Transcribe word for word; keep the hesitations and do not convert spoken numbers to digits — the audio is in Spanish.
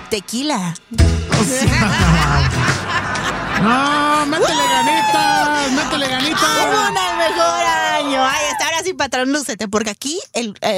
tequila. No, métele ganitas, métele ganitas. Un al mejor año. Ay, hasta ahora sí, patrón, lúcete, porque aquí el, eh,